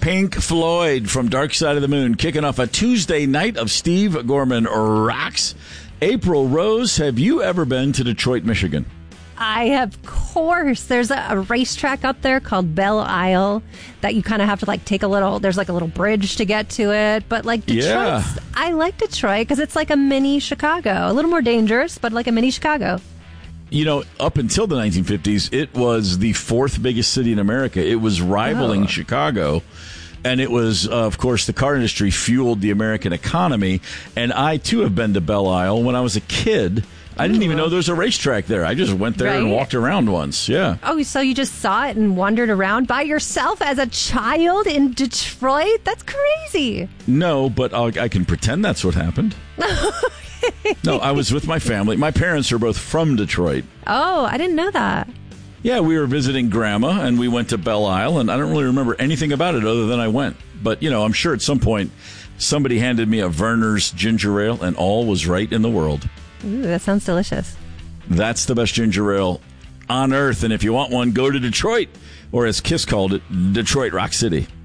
Pink Floyd from Dark Side of the Moon, kicking off a Tuesday night of Steve Gorman Rocks. April Rose, have you ever been to Detroit, Michigan? I have, of course. There's a racetrack up there called Belle Isle that you kind of have to like take a little, there's like a little bridge to get to it. But like Detroit, I like Detroit because it's like a mini Chicago. A little more dangerous, but like a mini Chicago. You know, up until the 1950s, it was the fourth biggest city in America. It was rivaling Chicago. And it was, of course, the car industry fueled the American economy. And I, too, have been to Belle Isle. When I was a kid, I didn't even know there was a racetrack there. I just went there and walked around once. Yeah. Oh, so you just saw it and wandered around by yourself as a child in Detroit? That's crazy. No, but I can pretend that's what happened. No, I was with my family. My parents are both from Detroit. Oh, I didn't know that. Yeah, we were visiting Grandma, and we went to Belle Isle, and I don't really remember anything about it other than I went. But, you know, I'm sure at some point somebody handed me a Werner's ginger ale, and all was right in the world. Ooh, that sounds delicious. That's the best ginger ale on earth, and if you want one, go to Detroit, or as Kiss called it, Detroit Rock City.